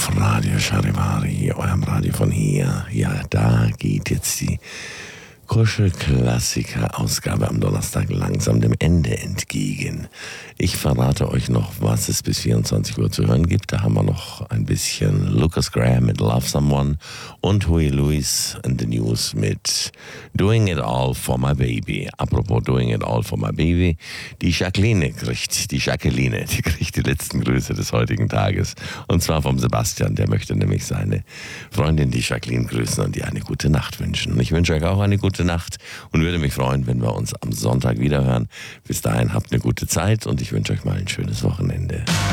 auf Radio Charivari, eurem Radio von hier. Ja, da geht jetzt die Kuschelklassiker-Ausgabe am Donnerstag langsam dem Ende entgegen. Ich verrate euch noch, was es bis 24 Uhr zu hören gibt. Da haben wir noch ein bisschen Lucas Graham mit Love Someone und Huey Lewis in the News mit Doing It All for My Baby. Apropos Doing It All for My Baby, die Jacqueline kriegt die letzten Grüße des heutigen Tages. Und zwar vom Sebastian, der möchte nämlich seine Freundin, die Jacqueline, grüßen und ihr eine gute Nacht wünschen. Und ich wünsche euch auch eine gute Nacht und würde mich freuen, wenn wir uns am Sonntag wiederhören. Bis dahin habt eine gute Zeit und ich wünsche euch mal ein schönes Wochenende.